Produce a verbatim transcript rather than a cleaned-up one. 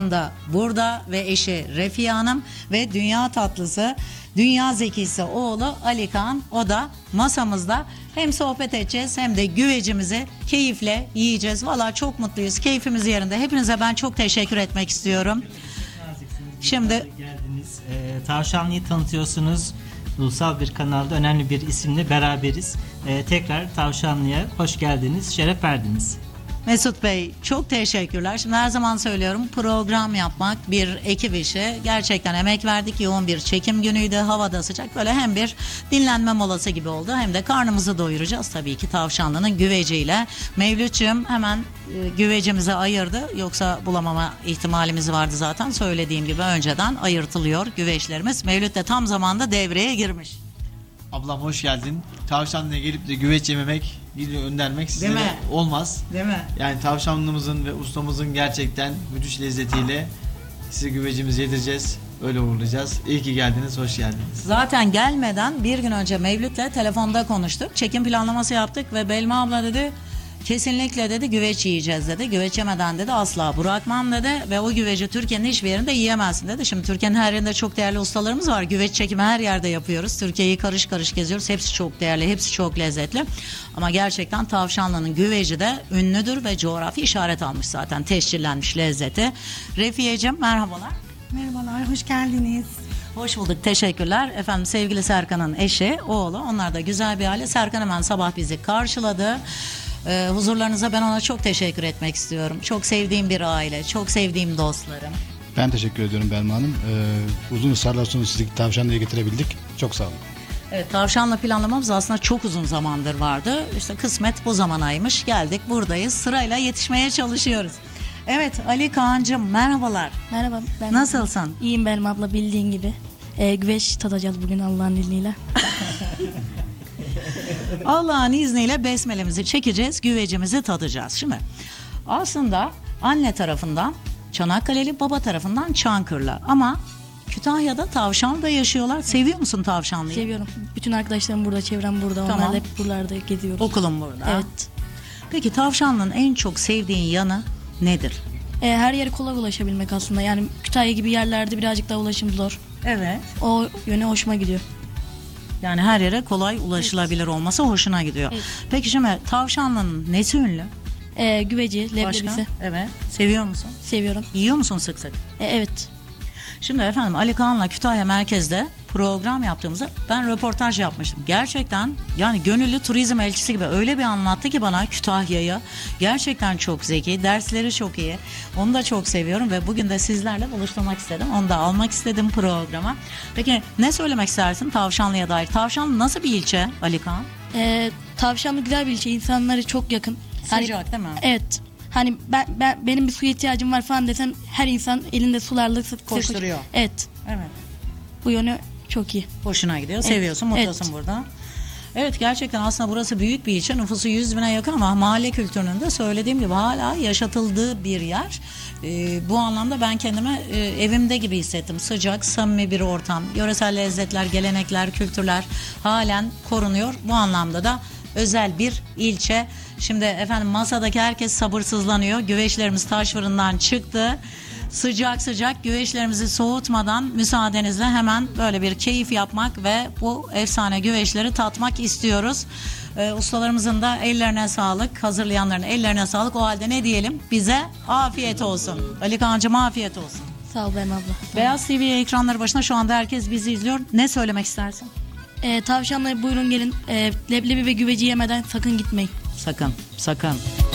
da burada ve eşi Refiye Hanım ve dünya tatlısı, dünya zekisi oğlu Ali Kaan, o da masamızda. Hem sohbet edeceğiz hem de güvecimizi keyifle yiyeceğiz. Valla çok mutluyuz, keyfimiz yerinde. Hepinize ben çok teşekkür etmek istiyorum. Şimdi geldiniz. E, Tavşanlı'yı tanıtıyorsunuz. Ulusal bir kanalda önemli bir isimle beraberiz. E, tekrar Tavşanlı'ya hoş geldiniz, şeref verdiniz. Mesut Bey çok teşekkürler. Şimdi her zaman söylüyorum, program yapmak bir ekip işi. Gerçekten emek verdik. Yoğun bir çekim günüydü. Havada sıcak. Böyle hem bir dinlenme molası gibi oldu hem de karnımızı doyuracağız tabii ki Tavşanlı'nın güveciyle. Mevlütçüğüm hemen e, güvecimizi ayırdı. Yoksa bulamama ihtimalimiz vardı zaten. Söylediğim gibi önceden ayırtılıyor güveçlerimiz. Mevlüt de tam zamanda devreye girmiş. Ablam hoş geldin. Tavşanlı'ya gelip de güveç yememek, video göndermek size Değil mi? olmaz. Değil mi? Yani tavşanlımızın ve ustamızın gerçekten müthiş lezzetiyle size güvecimizi yedireceğiz. Öyle uğurlayacağız. İyi ki geldiniz, hoş geldiniz. Zaten gelmeden bir gün önce Mevlüt'le telefonda konuştuk. Çekim planlaması yaptık ve Belma abla dedi kesinlikle dedi güveç yiyeceğiz dedi. Güveç yemeden dedi asla bırakmam dedi ve o güveci Türkiye'nin hiçbir yerinde yiyemezsin dedi. Şimdi Türkiye'nin her yerinde çok değerli ustalarımız var. Güveç çekimi her yerde yapıyoruz. Türkiye'yi karış karış geziyoruz. Hepsi çok değerli, hepsi çok lezzetli. Ama gerçekten Tavşanlı'nın güveci de ünlüdür ve coğrafi işaret almış zaten. Tescillenmiş lezzeti. Refiyeciğim merhabalar. Merhabalar, hoş geldiniz. Hoş bulduk, teşekkürler. Efendim sevgili Serkan'ın eşi, oğlu. Onlar da güzel bir aile. Serkan hemen sabah bizi karşıladı. Ee, huzurlarınıza ben ona çok teşekkür etmek istiyorum. Çok sevdiğim bir aile, çok sevdiğim dostlarım. Ben teşekkür ediyorum Belma Hanım. Ee, uzun ısrarlar sonra sizi Tavşanlı'ya getirebildik. Çok sağ olun. Evet, Tavşanlı planlamamız aslında çok uzun zamandır vardı. İşte kısmet bu zamanaymış. Geldik, buradayız. Sırayla yetişmeye çalışıyoruz. Evet, Ali Kaan'cığım merhabalar. Merhaba. Ben Nasılsın? İyiyim Benim abla, bildiğin gibi. Ee, güveç tadacağız bugün Allah'ın izniyle. Allah'ın izniyle besmelemizi çekeceğiz, güvecimizi tadacağız. Şimdi aslında anne tarafından Çanakkale'li, baba tarafından Çankırılı. Ama Kütahya'da Tavşanlı'da yaşıyorlar. Seviyor musun Tavşanlı'yı? Seviyorum. Bütün arkadaşlarım burada, çevrem burada. Tamam. Onlar da hep buralarda geziyoruz. Okulun burada. Evet. Peki Tavşanlı'nın en çok sevdiğin yanı nedir? Ee, her yere kolay ulaşabilmek aslında. Yani Kütahya gibi yerlerde birazcık daha ulaşım zor. Evet. O yöne hoşuma gidiyor. Yani her yere kolay ulaşılabilir olması hoşuna gidiyor. Evet. Peki şimdi Tavşanlı'nın nesi ünlü? Ee, güveci, leblebisi. Başka? Evet. Seviyor musun? Seviyorum. Yiyor musun sık sık? Ee, evet. Şimdi efendim Ali Kaan'la Kütahya merkezde program yaptığımızda ben röportaj yapmıştım. Gerçekten yani gönüllü turizm elçisi gibi öyle bir anlattı ki bana Kütahya'yı. Gerçekten çok zeki, dersleri çok iyi. Onu da çok seviyorum ve bugün de sizlerle buluşturmak istedim. Onu da almak istedim programa. Peki ne söylemek istersin Tavşanlı'ya dair? Tavşanlı nasıl bir ilçe Ali Kaan? Ee, Tavşanlı güzel bir ilçe. İnsanları çok yakın. Hani- Sıcak değil mi? Evet. Hani ben, ben benim bir suya ihtiyacım var falan desem her insan elinde sularla sık- Koşturuyor. Evet. Evet. Bu yönü çok iyi. Hoşuna gidiyor. Evet, Seviyorsun, mutlusun evet. burada. Evet, gerçekten aslında burası büyük bir ilçe. Nüfusu yüz bine yakın ama mahalle kültürünün de söylediğim gibi hala yaşatıldığı bir yer. Ee, bu anlamda ben kendimi e, evimde gibi hissettim. Sıcak, samimi bir ortam. Yöresel lezzetler, gelenekler, kültürler halen korunuyor. Bu anlamda da özel bir ilçe. Şimdi efendim masadaki herkes sabırsızlanıyor. Güveçlerimiz taş fırından çıktı. Sıcak sıcak güveçlerimizi soğutmadan müsaadenizle hemen böyle bir keyif yapmak ve bu efsane güveçleri tatmak istiyoruz. Ee, ustalarımızın da ellerine sağlık, hazırlayanların ellerine sağlık. O halde ne diyelim? Bize afiyet olsun. Ali Kaan'cığım afiyet olsun. Sağ ol Benim abla. Beyaz T V ekranları başında şu anda herkes bizi izliyor. Ne söylemek istersin? Ee, tavşanlara buyurun gelin. Ee, leblebi ve güveci yemeden sakın gitmeyin. Sakın, sakın.